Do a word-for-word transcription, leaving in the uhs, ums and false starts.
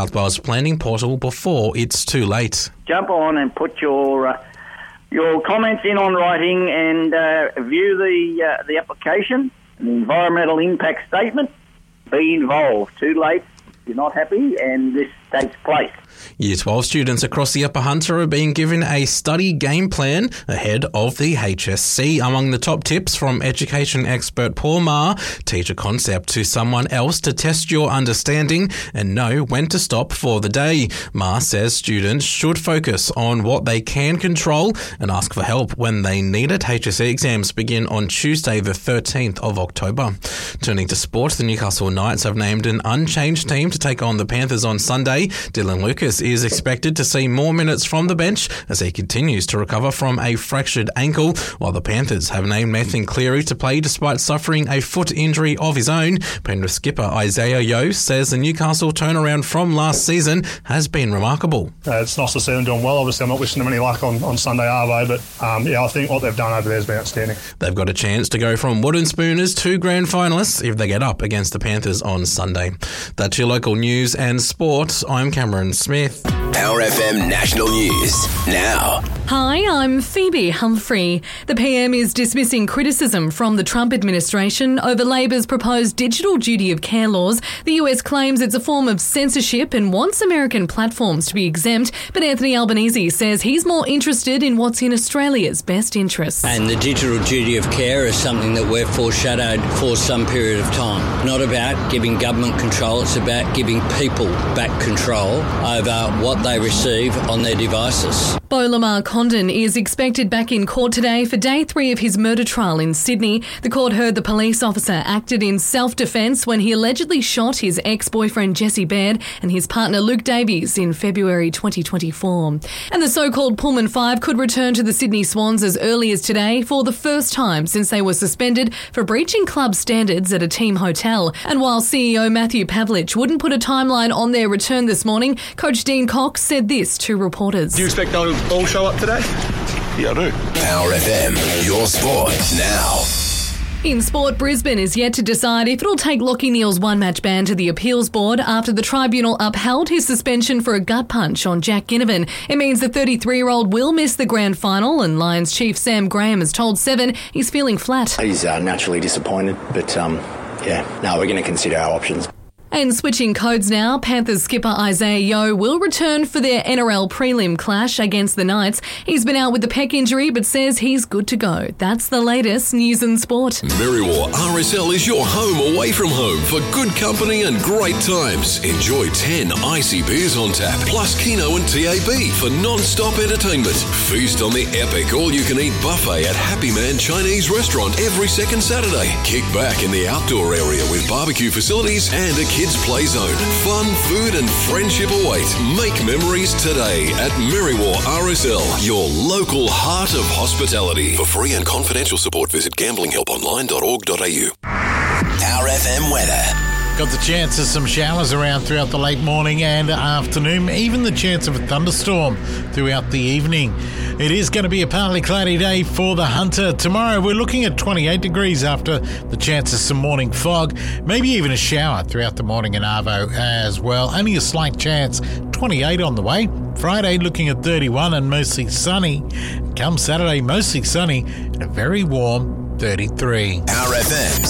Southwales Planning Portal before it's too late. Jump on and put your uh, your comments in on writing and uh, view the uh, the application, the environmental impact statement. Be involved. Too late. You're not happy, and this takes place. Year twelve students across the Upper Hunter are being given a study game plan ahead of the H S C. Among the top tips from education expert Paul Maher: teach a concept to someone else to test your understanding and know when to stop for the day. Maher says students should focus on what they can control and ask for help when they need it. H S C exams begin on Tuesday the thirteenth of October. Turning to sport, the Newcastle Knights have named an unchanged team to take on the Panthers on Sunday. Dylan Lucas is expected to see more minutes from the bench as he continues to recover from a fractured ankle, while the Panthers have named Nathan Cleary to play despite suffering a foot injury of his own. Penrith skipper Isaiah Yeo says the Newcastle turnaround from last season has been remarkable. Uh, it's nice to see them doing well. Obviously, I'm not wishing them any luck on, on Sunday, are they? But um, yeah, I think what they've done over there has been outstanding. They've got a chance to go from wooden spooners to grand finalists if they get up against the Panthers on Sunday. That's your local news and sport. I'm Cameron Smith. Our F M National News now. Hi, I'm Phoebe Humphrey. The P M is dismissing criticism from the Trump administration over Labor's proposed digital duty of care laws. The U S claims it's a form of censorship and wants American platforms to be exempt, but Anthony Albanese says he's more interested in what's in Australia's best interests. And the digital duty of care is something that we've foreshadowed for some period of time. Not about giving government control, it's about giving people back control over what they receive on their devices. Beau Lamar Condon is expected back in court today for day three of his murder trial in Sydney. The court heard the police officer acted in self-defence when he allegedly shot his ex-boyfriend Jesse Baird and his partner Luke Davies in February twenty twenty-four. And the so-called Pullman Five could return to the Sydney Swans as early as today for the first time since they were suspended for breaching club standards at a team hotel. And while C E O Matthew Pavlich wouldn't put a timeline on their return this morning, Coach Dean Cox said this to reporters. Do you expect they'll all show up today? Yeah, I do. Our F M, your sport now. In sport, Brisbane is yet to decide if it'll take Lachie Neale's one-match ban to the appeals board after the tribunal upheld his suspension for a gut punch on Jack Ginnivan. It means the thirty-three-year-old will miss the grand final, and Lions chief Sam Graham has told Seven he's feeling flat. He's uh, naturally disappointed, but um, yeah, no, we're going to consider our options. And switching codes now, Panthers skipper Isaiah Yeo will return for their N R L prelim clash against the Knights. He's been out with the pec injury but says he's good to go. That's the latest news and sport. Merriwa R S L is your home away from home for good company and great times. Enjoy ten icy beers on tap, plus Keno and T A B for non-stop entertainment. Feast on the epic all-you-can-eat buffet at Happy Man Chinese Restaurant every second Saturday. Kick back in the outdoor area with barbecue facilities and a kids play zone. Fun, food and friendship await. Make memories today at Merriwa R S L, your local heart of hospitality. For free and confidential support, visit gambling help online dot org dot a u. Our F M weather. Got the chance of some showers around throughout the late morning and afternoon, even the chance of a thunderstorm throughout the evening. It is going to be a partly cloudy day for the Hunter. Tomorrow we're looking at twenty-eight degrees after the chance of some morning fog, maybe even a shower throughout the morning in Arvo as well. Only a slight chance, twenty-eight on the way. Friday looking at thirty-one and mostly sunny. Come Saturday, mostly sunny and a very warm thirty-three. Our F M's